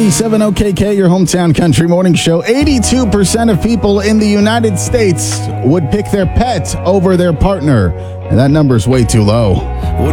97 OKK, your hometown country morning show. 82% of people in the United States would pick their pet over their partner, and that number's way too low.